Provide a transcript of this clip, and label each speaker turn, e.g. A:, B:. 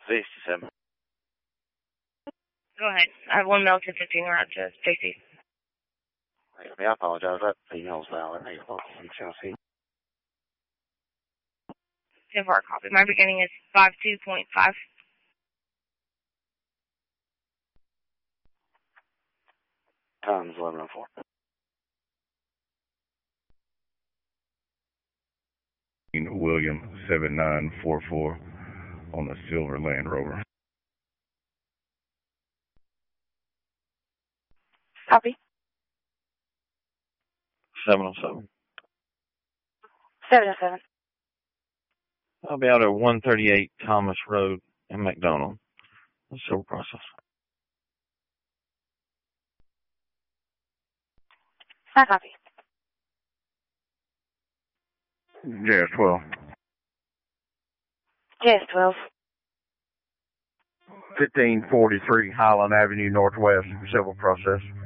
A: 67.
B: Go ahead. I have one mail to 15 around to Stacy.
A: I apologize. That email's valid. Hey, look, I'm Tennessee.
B: 10 for a copy. My beginning is 52.5.
A: Time's 11:04.
C: William 7944 on the silver Land Rover.
B: Copy.
A: 707.
B: 707.
A: I'll be out at 138 Thomas Road in McDonald. That's civil process.
B: I copy.
C: JS12.
B: JS12.
C: 1543 Highland Avenue Northwest, civil process.